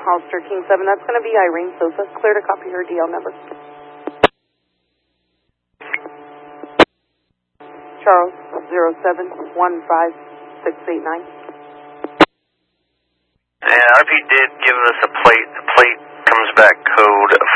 Hollister King 7. That's going to be Irene Sosa. Clear to copy her DL number. Charles 0715689. And RP did give us a plate. The plate comes back code